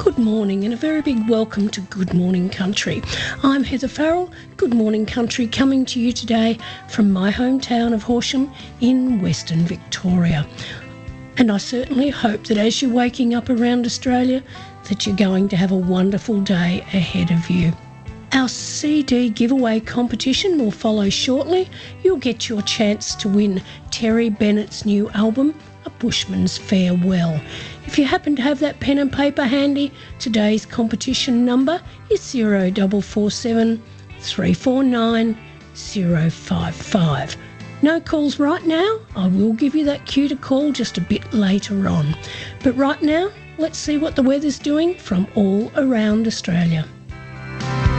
Good morning and a very big welcome to Good Morning Country. I'm Heather Farrell, Good Morning Country, coming to you today from my hometown of Horsham in Western Victoria. And I certainly hope that as you're waking up around Australia, that you're going to have a wonderful day ahead of you. Our CD giveaway competition will follow shortly. You'll get your chance to win Terry Bennett's new album, A Bushman's Farewell. If you happen to have that pen and paper handy, today's competition number is 0447 349 055. No calls right now. I will give you that cue to call just a bit later on. But right now, let's see what the weather's doing from all around Australia.